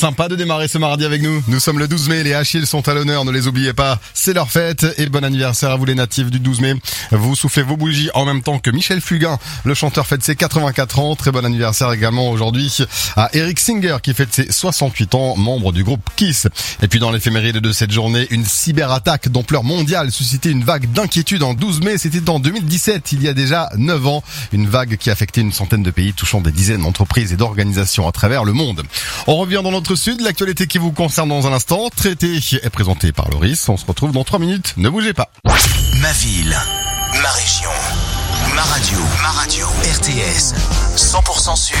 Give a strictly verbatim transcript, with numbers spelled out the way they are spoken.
Sympa de démarrer ce mardi avec nous. Nous sommes le douze mai, les Achilles sont à l'honneur, ne les oubliez pas. C'est leur fête et bon anniversaire à vous les natifs du douze mai. Vous soufflez vos bougies en même temps que Michel Fugain, le chanteur fête ses quatre-vingt-quatre ans. Très bon anniversaire également aujourd'hui à Eric Singer qui fête ses soixante-huit ans, membre du groupe Kiss. Et puis dans l'éphéméride de cette journée, une cyberattaque d'ampleur mondiale suscitait une vague d'inquiétude en douze mai. C'était en deux mille dix-sept, il y a déjà neuf ans. Une vague qui affectait une centaine de pays, touchant des dizaines d'entreprises et d'organisations à travers le monde. On revient dans notre sud, l'actualité qui vous concerne dans un instant. Traité est présenté par Loris. On se retrouve dans trois minutes. Ne bougez pas. Ma ville, ma région, ma radio, ma radio, R T S, cent pour cent Sud.